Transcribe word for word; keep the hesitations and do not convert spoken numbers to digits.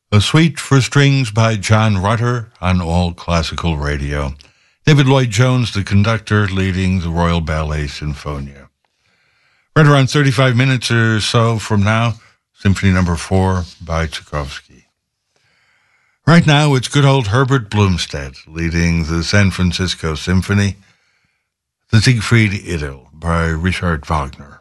A Suite for Strings by John Rutter on All Classical Radio. David Lloyd-Jones, the conductor, leading the Royal Ballet Sinfonia. Right around thirty-five minutes or so from now, Symphony Number Four by Tchaikovsky. Right now, it's good old Herbert Blomstedt leading the San Francisco Symphony, the Siegfried Idyll by Richard Wagner.